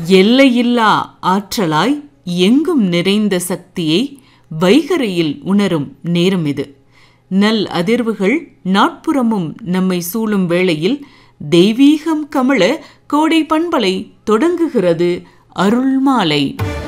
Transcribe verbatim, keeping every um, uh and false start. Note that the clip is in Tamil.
எல்லையில்லா ஆற்றலாய் எங்கும் நிறைந்த சக்தியை வைகரையில் உணரும் நேரம் இது. நல் அதிர்வுகள் நாட்புறமும் நம்மை சூழும் வேளையில் தெய்வீகம் கமழ கோடை பண்பலை தொடங்குகிறது அருள்மாலை.